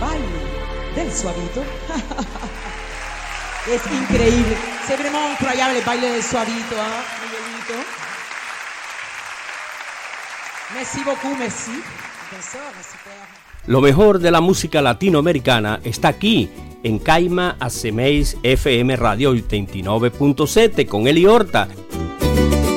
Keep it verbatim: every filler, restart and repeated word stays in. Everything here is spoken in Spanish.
baile del Suavito. Es increíble. C'est vraiment incroyable el baile del Suavito, ¿eh, Miguelito? Merci beaucoup, merci. Lo mejor de la música latinoamericana está aquí, en Caima Asemeis F M Radio oitenta y nueve punto sete con Eli Horta.